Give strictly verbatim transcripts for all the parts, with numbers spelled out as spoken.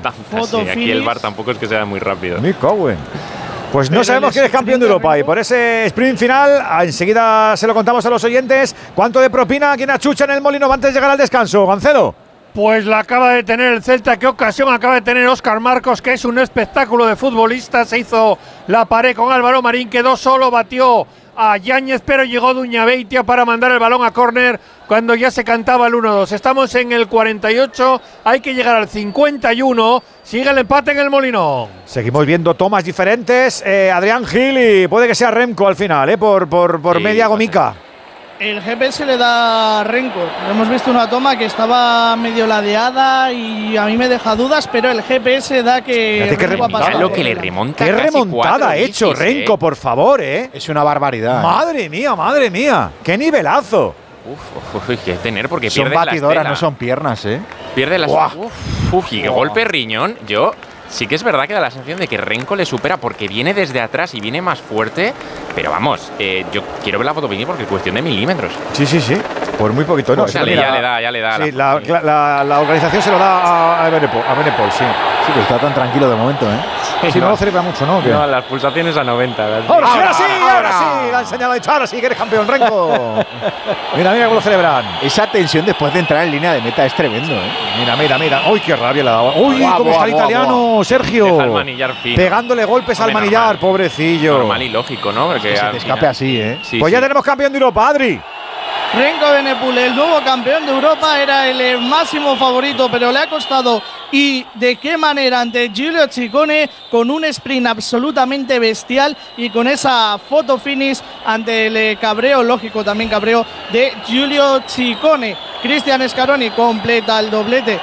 tantas. Sí, aquí el V A R tampoco es que sea muy rápido. Mi Cowen. Pues no sabemos quién es campeón de Europa y por ese sprint final enseguida se lo contamos a los oyentes. ¿Cuánto de propina quién achucha en el Molino antes de llegar al descanso, Gancedo? Pues la acaba de tener el Celta. ¿Qué ocasión acaba de tener Óscar Marcos? Que es un espectáculo de futbolista. Se hizo la pared con Álvaro Marín, quedó solo, batió a Yáñez, pero llegó Duñabeitia para mandar el balón a córner cuando ya se cantaba el uno dos. Estamos en el cuarenta y ocho, hay que llegar al cincuenta y uno. Sigue el empate en el Molinón. Seguimos viendo tomas diferentes. Eh, Adrián Gil y puede que sea Remco al final, eh, por, por, por sí, media gomica. El G P S le da a Renko. Hemos visto una toma que estaba medio ladeada y a mí me deja dudas, pero el G P S da que que remontada, lo que le remonta. Qué remontada ha hecho bicis, Renko, eh. por favor, ¿eh? Es una barbaridad. Madre mía, madre mía. Qué nivelazo. Uf, uf, uf, que tener porque son pierde batidoras, la no son piernas, ¿eh? Pierde las. Uf, uf, y qué golpe riñón. Yo. Sí que es verdad que da la sensación de que Renko le supera porque viene desde atrás y viene más fuerte. Pero vamos, eh, yo quiero ver la foto porque es cuestión de milímetros. Sí, sí, sí. Por muy poquito, ¿no? O sea, ya le da, ya le da. Sí, la, la, la, la organización se lo da a Benepol, a Benepol, sí. Sí, pero está tan tranquilo de momento, ¿eh? Sí, no, no lo celebra mucho, ¿no? No, las pulsaciones a noventa. Ahora, ahora, ahora sí, ahora, ahora sí. La ha enseñado a echar, ahora sí que eres campeón, Renko. Mira, mira cómo lo celebran. Esa tensión después de entrar en línea de meta es tremendo, ¿eh? Mira, mira, mira. Uy, qué rabia le ha dado. Uy, buah, cómo buah, está el buah, italiano, buah. Sergio. Deja el manillar fino. Pegándole golpes Hombre, al manillar, normal. pobrecillo. Normal y lógico, ¿no? Porque que se te escape así, ¿eh? Sí, pues sí. ya tenemos campeón de Europa, Adri. Renko Benepul, el nuevo campeón de Europa, era el máximo favorito, pero le ha costado. ¿Y de qué manera? Ante Giulio Ciccone, con un sprint absolutamente bestial y con esa foto finish ante el cabreo, lógico también cabreo, de Giulio Ciccone. Cristian Scaroni completa el doblete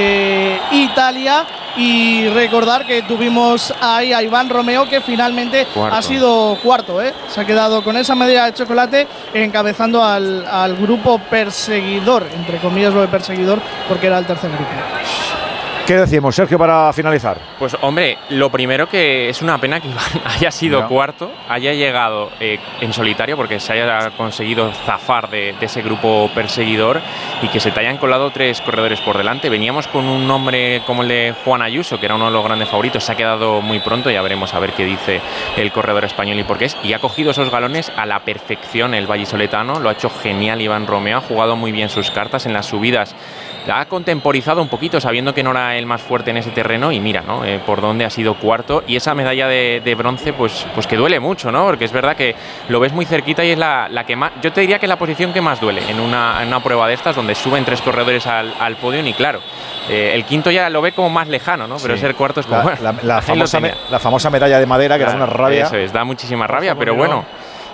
de Italia. Y recordar que tuvimos ahí a Iván Romeo, que finalmente cuarto. ha sido cuarto, ¿eh? Se ha quedado con esa medalla de chocolate encabezando al, al grupo perseguidor, entre comillas lo de perseguidor, porque era el tercer grupo. ¿Qué decimos, Sergio, para finalizar? Pues hombre, lo primero que es una pena que Iván haya sido no. cuarto, haya llegado eh, en solitario, porque se haya conseguido zafar de, de ese grupo perseguidor y que se te hayan colado tres corredores por delante. Veníamos con un nombre como el de Juan Ayuso, que era uno de los grandes favoritos, se ha quedado muy pronto, ya veremos a ver qué dice el corredor español y por qué es. Y ha cogido esos galones a la perfección el vallisoletano, lo ha hecho genial Iván Romeo, ha jugado muy bien sus cartas en las subidas. La ha contemporizado un poquito sabiendo que no era el más fuerte en ese terreno y mira, ¿no? Eh, por dónde ha sido cuarto y esa medalla de, de bronce pues, pues que duele mucho, ¿no? Porque es verdad que lo ves muy cerquita y es la, la que más, yo te diría que es la posición que más duele en una, en una prueba de estas donde suben tres corredores al, al podio y claro, eh, el quinto ya lo ve como más lejano, ¿no? Pero sí. ser cuarto es como, la, bueno, la, la, famosa me, la famosa medalla de madera que claro, da una rabia. Eso es, da muchísima rabia, Ojo, pero Molinón.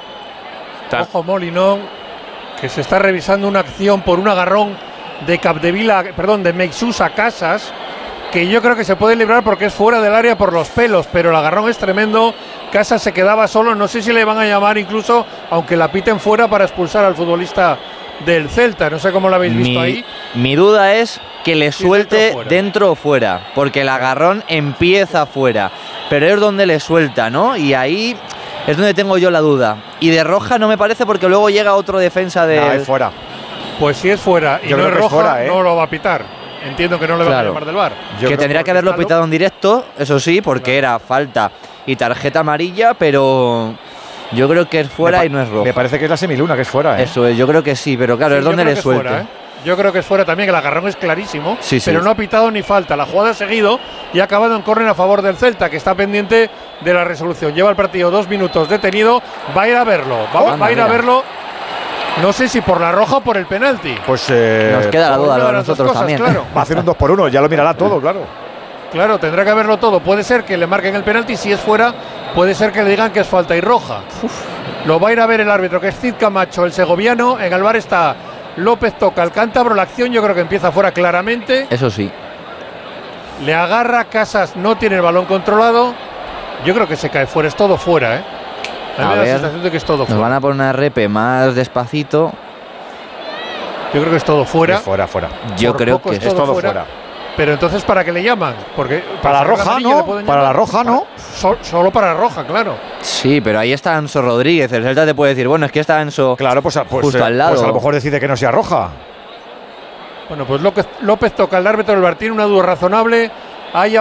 bueno. Ojo Molinón, que se está revisando una acción por un agarrón de Capdevila, perdón, de Meixús a Casas, que yo creo que se puede librar porque es fuera del área por los pelos, pero el agarrón es tremendo. Casas se quedaba solo, no sé si le van a llamar incluso, aunque la piten fuera, para expulsar al futbolista del Celta. No sé cómo lo habéis visto mi, ahí. Mi duda es que le suelte dentro o, dentro o fuera, porque el agarrón empieza fuera, pero es donde le suelta, ¿no? Y ahí es donde tengo yo la duda. Y de roja no me parece porque luego llega otro defensa de... No, es fuera. Pues si es fuera y yo no creo es roja, es fuera, ¿eh? no lo va a pitar. Entiendo que no le claro. va a llamar del V A R. Yo que tendría que haberlo pitado en directo, eso sí, porque claro. era falta y tarjeta amarilla, pero yo creo que es fuera y no es roja. Me parece que es la semiluna, que es fuera, ¿eh? Eso es, yo creo que sí, pero claro, sí, es donde le suelta. Fuera, ¿eh? Yo creo que es fuera también, que el agarrón es clarísimo, sí, sí. pero no ha pitado ni falta. La jugada ha seguido y ha acabado en córner a favor del Celta, que está pendiente de la resolución. Lleva el partido dos minutos detenido, va a ir a verlo, va, oh, va a ir mira. a verlo. No sé si por la roja o por el penalti. Pues eh, nos queda la duda a nosotros cosas, también. Claro. Va a hacer un dos por uno, ya lo mirará todo, claro. Claro, tendrá que verlo todo. Puede ser que le marquen el penalti, si es fuera, puede ser que le digan que es falta y roja. Uf. Lo va a ir a ver el árbitro, que es Cid Camacho, el segoviano. En el V A R está López Toca, el cántabro. La acción yo creo que empieza fuera claramente. Eso sí. Le agarra, Casas no tiene el balón controlado. Yo creo que se cae fuera, es todo fuera, ¿eh? A, a ver, la sensación de que es todo nos fuera. van a poner una repe más despacito. Yo creo que es todo fuera. Es fuera, fuera. Yo Por creo que es todo, es todo fuera. fuera. Pero entonces, ¿para qué le llaman? Porque para la roja no, para la roja no. So, solo para la roja, claro. Sí, pero ahí está Anso Rodríguez. El Celta te puede decir, bueno, es que está Anso claro, pues, pues, justo eh, al lado. Pues a lo mejor decide que no sea roja. Bueno, pues López, López Toca, el árbitro del V A R tiene una duda razonable. Hay